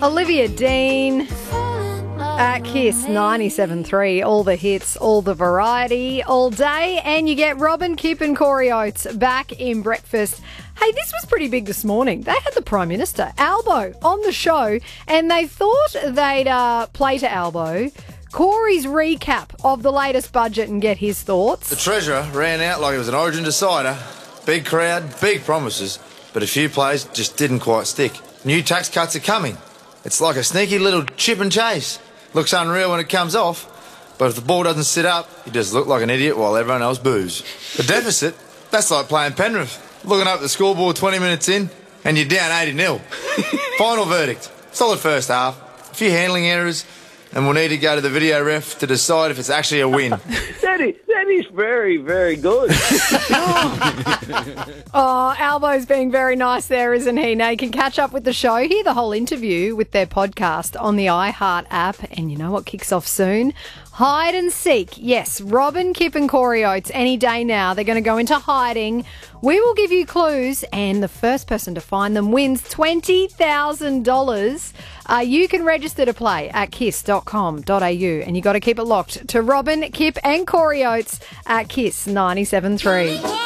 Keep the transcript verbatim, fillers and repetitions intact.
Olivia Dean at Kiss ninety-seven point three. All the hits, all the variety, all day. And you get Robin, Kip and Corey Oates back in breakfast. Hey, this was pretty big this morning. They had the Prime Minister, Albo, on the show, and they thought they'd uh, play to Albo Corey's recap of the latest budget and get his thoughts. The Treasurer ran out like it was an Origin decider. Big crowd, big promises, but a few plays just didn't quite stick. New tax cuts are coming. It's like a sneaky little chip and chase. Looks unreal when it comes off, but if the ball doesn't sit up, you just look like an idiot while everyone else boos. The deficit, that's like playing Penrith. Looking up at the scoreboard twenty minutes in, and you're down eighty nil. Final verdict. Solid first half. A few handling errors, and we'll need to go to the video ref to decide if it's actually a win. That is, that is very, very good. Oh, Albo's being very nice there, isn't he? Now you can catch up with the show, hear the whole interview with their podcast on the iHeart app. And you know what kicks off soon? Hide and seek. Yes, Robin, Kip and Corey Oates, any day now. They're going to go into hiding. We will give you clues, and the first person to find them wins twenty thousand dollars. Uh, you can register to play at kiss dot com dot a u, and you got to keep it locked to Robin, Kip and Corey Oates at Kiss ninety-seven point three.